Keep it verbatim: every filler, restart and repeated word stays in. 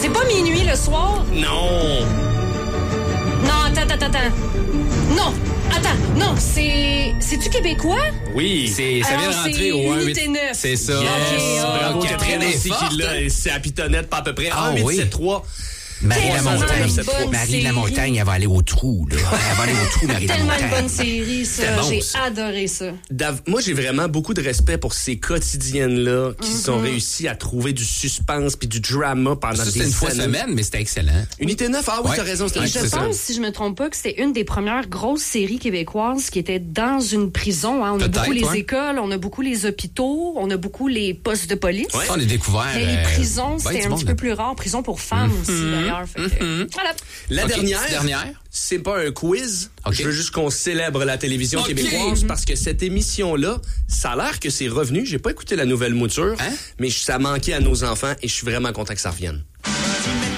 C'est pas minuit le soir? Non. Non, attends, attends, attends. Non, attends, non, c'est... C'est-tu québécois? Oui. C'est, ça vient de Alors, rentrer c'est au un huit. Unité neuf. C'est ça. Yes. Ok, Bravo, ok. Catherine Elle est aussi forte, qui l'a. hein? C'est à pitonnette, pas à peu près. Ah, un huit oui. sept trois. Marie Tellement Lamontagne. une bonne Marie série. Lamontagne, elle va aller au trou, là. Elle va aller au trou, Marie Tellement Lamontagne. une bonne série, ça. C'était bon, J'ai ça. adoré ça. Dav- Moi, j'ai vraiment beaucoup de respect pour ces quotidiennes-là qui Mm-hmm. sont réussi à trouver du suspense puis du drama pendant Ça, des c'était une fois années. semaine, mais c'était excellent. Unité neuf, ah oui, Ouais. t'as raison, c'était Ouais, Et je c'est ça. pense, si je me trompe pas, que c'était une des premières grosses séries québécoises qui était dans une prison. Hein. On a Peut-être, beaucoup les ouais. écoles, on a beaucoup les hôpitaux, on a beaucoup les postes de police. Ouais. Ça, on a découvert. Mais les euh, prisons, ben, c'était du un monde, petit là. peu plus rare. Prison pour femmes aussi, d'ailleurs. Fait que, Voilà. La Ok, dernière, dernière. c'est pas un quiz. Ok. Je veux juste qu'on célèbre la télévision Ok. québécoise parce que cette émission-là, ça a l'air que c'est revenu. J'ai pas écouté la nouvelle mouture, Hein? mais ça manquait à nos enfants et je suis vraiment content que ça revienne.